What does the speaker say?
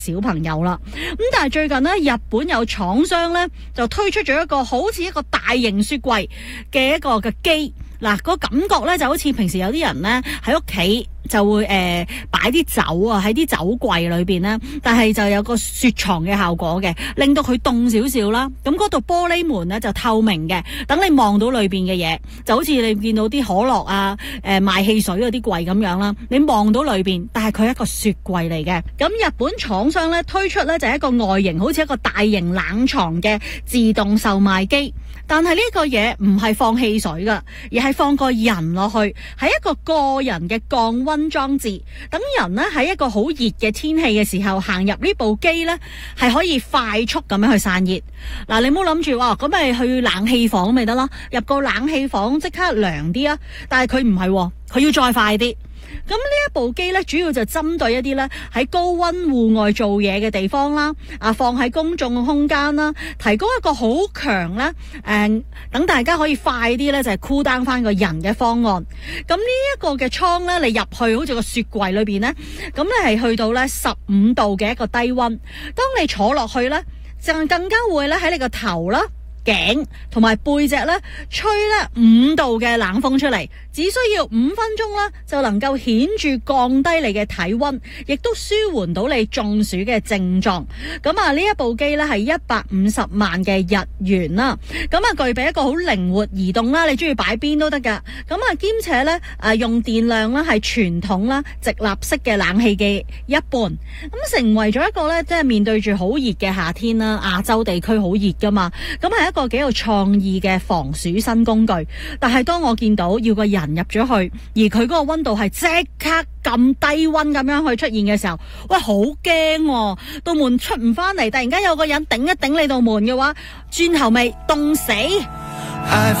小朋友啦。咁但係最近呢，日本有廠商呢就推出咗一個好似一個大型雪櫃嘅一個嘅機。嗱，個感覺咧就好似平時有啲人咧喺屋企就會擺啲酒啊喺啲酒櫃裏邊咧，但係就有個雪藏嘅效果嘅，令到佢凍少少啦。咁嗰度玻璃門咧就透明嘅，等你望到裏邊嘅嘢，就好似你見到啲可樂啊、賣汽水嗰啲櫃咁樣啦。你望到裏邊，但係佢係一個雪櫃嚟嘅。咁日本廠商咧推出咧就係一個外形好似一個大型冷藏嘅自動售賣機。但係呢個嘢唔係放汽水噶，而係放個人落去，係一個個人嘅降溫裝置。等人呢喺一個好熱嘅天氣嘅時候行入呢部機呢，係可以快速咁樣去散熱。嗱，你唔好諗住咁咪去冷氣房咪得咯，入個冷氣房即刻涼啲啊！但係佢唔係，佢要再快啲。咁呢一部機咧，主要就針對一啲咧喺高溫戶外做嘢嘅地方啦，放喺公眾空間啦，提供一個好強咧，等大家可以快啲咧就係 cool down 翻個人嘅方案。咁呢一個嘅倉咧，你入去好似個雪櫃裏邊咧，咁咧係去到咧15度嘅一個低溫。當你坐落去咧，就更加會咧喺你個頭啦、頸同埋背脊咧吹咧5度嘅冷風出嚟，只需要5分鐘啦，就能夠顯著降低你嘅體溫，亦都舒緩到你中暑嘅症狀。咁呢一部機咧係150萬嘅日元啦。咁具備一個好靈活移動啦，你中意擺邊都得噶。咁兼且咧用電量啦係傳統啦直立式嘅冷氣嘅一半。咁成為咗一個咧即係面對住好熱嘅夏天啦，亞洲地區好熱噶嘛。咁係一個幾有創意嘅防暑新工具。但係當我見到要個人入咗去，而佢嗰個溫度係即刻咁低溫咁樣去出現嘅時候，喂，好驚！道門出唔翻嚟，突然間有個人頂一頂你道門嘅話，轉頭咪凍死。